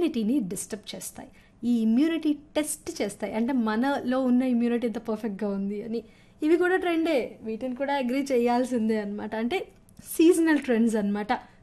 ఇమ్యూనిటీని disturb చేస్తాయి. ఈ immunity test చేస్తాయి, అంటే మనలో ఉన్న ఇమ్యూనిటీ ఎంత పర్ఫెక్ట్గా ఉంది అని. ఇవి కూడా ట్రెండే, వీటిని కూడా అగ్రీ చేయాల్సిందే అనమాట. అంటే సీజనల్ ట్రెండ్స్ అనమాట.